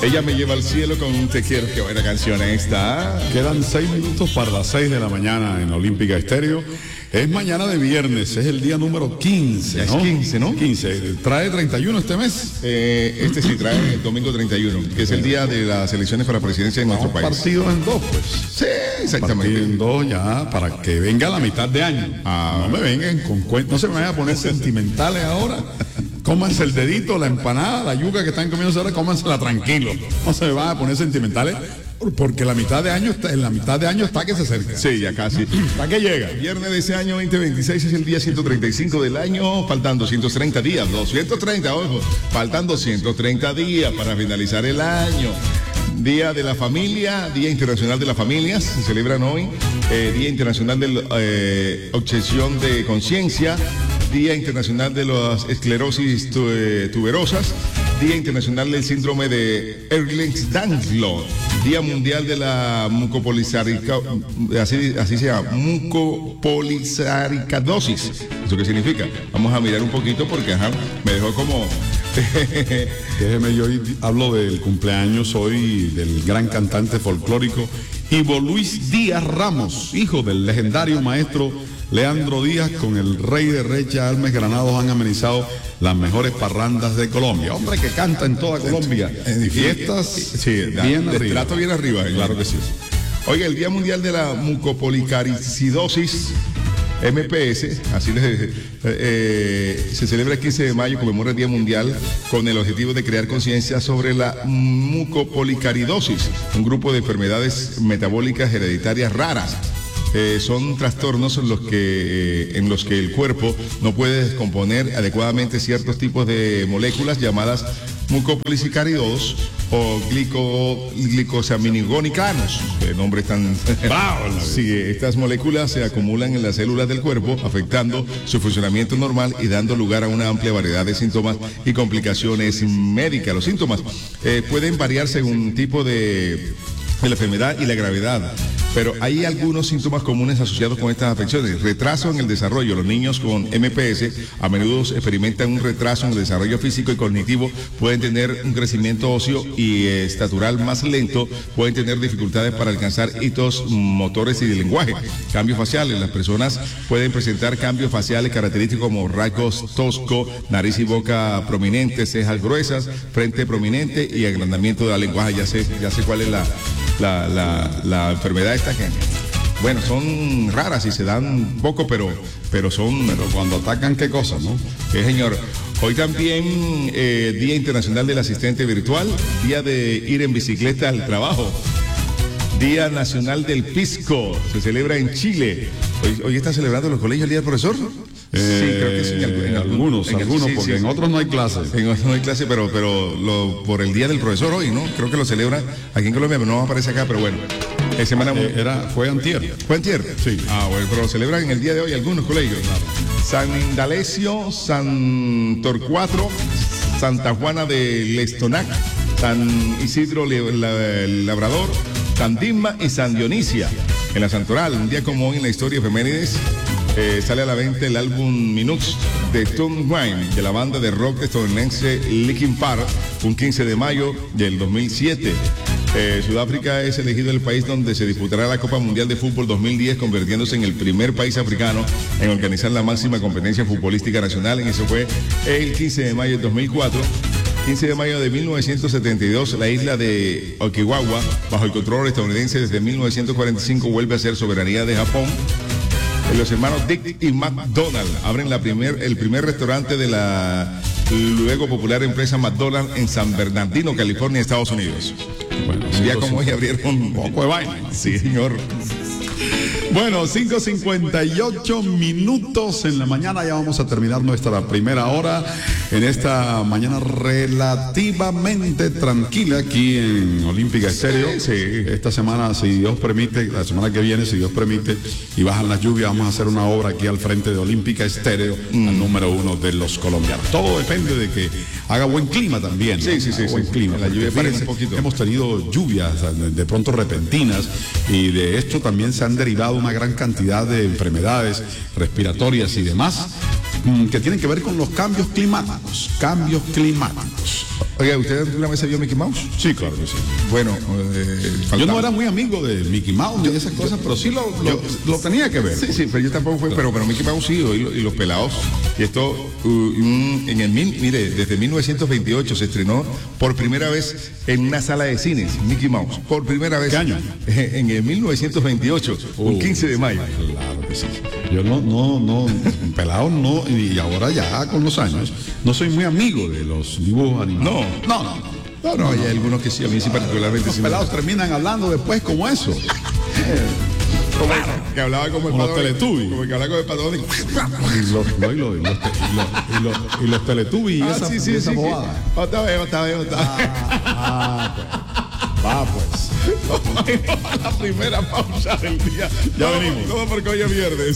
Ella me lleva al cielo con un te quiero. Qué buena canción esta. Quedan 6 minutos para las 6 de la mañana en Olímpica Estéreo. Es mañana de viernes, es el día número 15, ya ¿no? Es 15, ¿no? 15. ¿Trae 31 este mes? Este sí trae el domingo 31, que es el día de las elecciones para la presidencia de nuestro país. Partido en 2, pues. Sí, exactamente. Partido en 2 ya, para que venga la mitad de año. No me vengan con cuentos, no se me vayan a poner sentimentales ahora. Cómanse el dedito, la empanada, la yuca que están comiendo ahora, cómansela tranquilo. No se me van a poner sentimentales. Porque la mitad de año está, en la mitad de año está que se acerca. Sí, ya casi. ¿Para qué llega? Viernes de ese año 2026 es el día 135 del año, faltan 230 días, 230, ojo, faltan 230 días para finalizar el año. Día de la Familia, Día Internacional de las Familias, se celebran hoy. Día Internacional de la Obsesión de Conciencia, Día Internacional de las Esclerosis Tuberosas, Día Internacional del Síndrome de Ehlers-Danlos, Día Mundial de la así se llama, mucopolisaricadosis. ¿Eso qué significa? Vamos a mirar un poquito porque me dejó como... Déjeme, yo hablo del cumpleaños hoy del gran cantante folclórico Ivo Luis Díaz Ramos, hijo del legendario maestro Leandro Díaz. Con el Rey de Recha, Almes Granados han amenizado las mejores parrandas de Colombia. Hombre que canta en toda Colombia. En fiestas, sí, bien de trato bien arriba. Claro que sí. Oiga, el Día Mundial de la Mucopolisaridosis, MPS, así se celebra el 15 de mayo, conmemora el Día Mundial con el objetivo de crear conciencia sobre la mucopolisaridosis, un grupo de enfermedades metabólicas hereditarias raras. Son trastornos en los que el cuerpo no puede descomponer adecuadamente ciertos tipos de moléculas llamadas mucopolisacáridos o glicosaminogonicanos. Qué nombre tan bravo. Sí, estas moléculas se acumulan en las células del cuerpo, afectando su funcionamiento normal y dando lugar a una amplia variedad de síntomas y complicaciones médicas. Los síntomas pueden variar según el tipo de la enfermedad y la gravedad, pero hay algunos síntomas comunes asociados con estas afecciones. Retraso en el desarrollo. Los niños con MPS a menudo experimentan un retraso en el desarrollo físico y cognitivo, pueden tener un crecimiento óseo y estatural más lento, pueden tener dificultades para alcanzar hitos motores y de lenguaje. Cambios faciales. Las personas pueden presentar cambios faciales característicos como rasgos tosco, nariz y boca prominentes, cejas gruesas, frente prominente y agrandamiento de la lenguaje. Ya sé cuál es la enfermedad esta que, bueno, son raras y se dan poco, pero cuando atacan, qué cosas, ¿no? Señor. Hoy también Día Internacional del Asistente Virtual, Día de ir en bicicleta al trabajo, Día Nacional del Pisco, se celebra en Chile. Hoy están celebrando los colegios el Día del Profesor. Sí, creo que sí. En algunos, porque sí. En otros no hay clases. En otros no hay clases, pero por el Día del Profesor hoy, ¿no? Creo que lo celebran aquí en Colombia, pero no aparece acá, pero bueno. Fue antier. ¿Fue antier? Sí. Bueno, pero lo celebran en el día de hoy algunos colegios. Claro. San Indalecio, San Torcuato, Santa Juana de Lestonac, San Isidro Labrador, San Disma y San Dionisia. En la Santoral, un día como hoy en la historia de efemérides, sale a la venta el álbum Minutes de Tom Wine de la banda de rock estadounidense Linkin Park, un 15 de mayo del 2007. Sudáfrica es elegido el país donde se disputará la Copa Mundial de Fútbol 2010, convirtiéndose en el primer país africano en organizar la máxima competencia futbolística nacional. En eso fue el 15 de mayo del 2004. 15 de mayo de 1972, la isla de Okinawa, bajo el control estadounidense desde 1945, vuelve a ser soberanía de Japón. Los hermanos Dick y McDonald abren el primer restaurante de la luego popular empresa McDonald's en San Bernardino, California, Estados Unidos. Bueno, ya como hoy abrieron un poco de vaina. Sí, señor. Bueno, 5:58 minutos en la mañana, ya vamos a terminar nuestra primera hora en esta mañana relativamente tranquila aquí en Olímpica Estéreo. Sí. Esta semana, si Dios permite, la semana que viene, si Dios permite, y bajan las lluvias, vamos a hacer una obra aquí al frente de Olímpica Estéreo, al número 1 de los colombianos. Todo depende de que haga buen clima también, ¿no? Sí. Buen clima. La lluvia parece un poquito. Hemos tenido lluvias de pronto repentinas y de esto también se han derivado una gran cantidad de enfermedades respiratorias y demás que tienen que ver con los cambios climáticos. Oiga, ¿usted alguna vez vio Mickey Mouse? Sí, claro que sí. Bueno, yo no era muy amigo de Mickey Mouse ni de esas cosas, pero sí lo tenía que ver. Sí, pero yo tampoco fui, pero Mickey Mouse sí, y los pelados. Y esto, desde 1928 se estrenó por primera vez en una sala de cines, Mickey Mouse. Por primera vez. ¿Qué año? En el 1928, un 15 de mayo. Claro que sí. Yo no, pelados no, y ahora ya con los años, no soy muy amigo de los dibujos animados. No, hay algunos que sí, a mí sí particularmente. Los pelados terminan hablando después como eso. Que hablaba como el Padrón. Como que hablaba como el Padrón. Y los Teletubbies y esa bobada. Otra vez. Pues. La primera pausa del día. Ya venimos. Todo porque hoy es viernes.